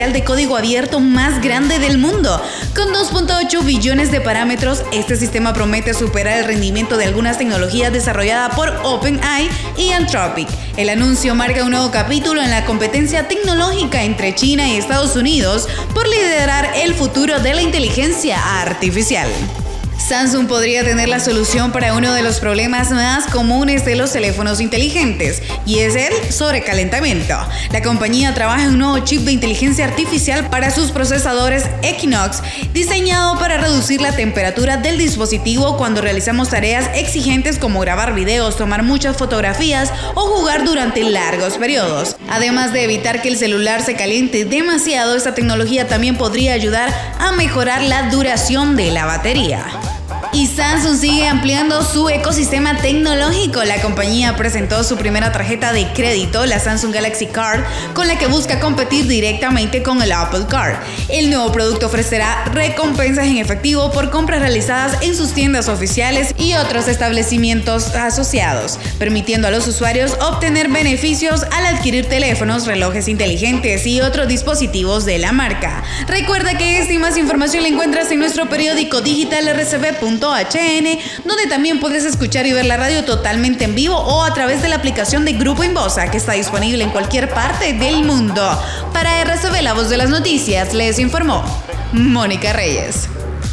de código abierto más grande del mundo. Con 2.8 billones de parámetros, este sistema promete superar el rendimiento de algunas tecnologías desarrolladas por OpenAI y Anthropic. El anuncio marca un nuevo capítulo en la competencia tecnológica entre China y Estados Unidos por liderar el futuro de la inteligencia artificial. Samsung podría tener la solución para uno de los problemas más comunes de los teléfonos inteligentes, y es el sobrecalentamiento. La compañía trabaja en un nuevo chip de inteligencia artificial para sus procesadores Exynos, diseñado para reducir la temperatura del dispositivo cuando realizamos tareas exigentes como grabar videos, tomar muchas fotografías o jugar durante largos periodos. Además de evitar que el celular se caliente demasiado, esta tecnología también podría ayudar a mejorar la duración de la batería. Y Samsung sigue ampliando su ecosistema tecnológico. La compañía presentó su primera tarjeta de crédito, la Samsung Galaxy Card, con la que busca competir directamente con el Apple Card. El nuevo producto ofrecerá recompensas en efectivo por compras realizadas en sus tiendas oficiales y otros establecimientos asociados, permitiendo a los usuarios obtener beneficios al adquirir teléfonos, relojes inteligentes y otros dispositivos de la marca. Recuerda que esta y más información la encuentras en nuestro periódico digital rcb.hn, donde también puedes escuchar y ver la radio totalmente en vivo o a través de la aplicación de Grupo Inbosa, que está disponible en cualquier parte del mundo. Para RCB, la voz de las noticias, les informó Mónica Reyes.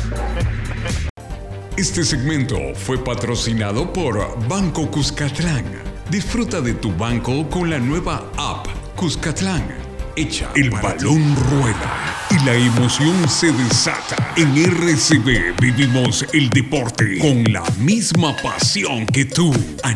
Este segmento fue patrocinado por Banco Cuscatlán. Disfruta de tu banco con la nueva app Cuscatlán. El balón rueda y la emoción se desata. En RCB vivimos el deporte con la misma pasión que tú.